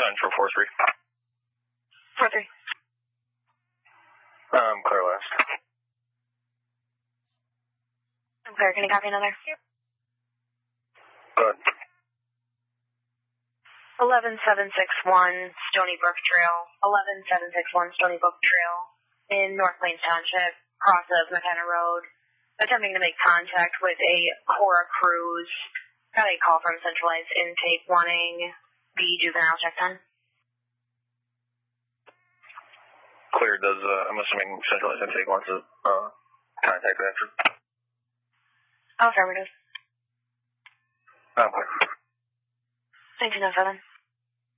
for 4-3. 4-3. Clear last. I'm clear. Can you copy another? Go ahead. 11761 Stony Brook Trail. 11761 Stony Brook Trail in North Plains Township, cross of McKenna Road. Attempting to make contact with a Cora Cruise. Got a call from centralized intake wanting the juvenile check done. Clear. Does, I'm assuming centralized intake wants to contact after. Affirmative. Clear. 1907.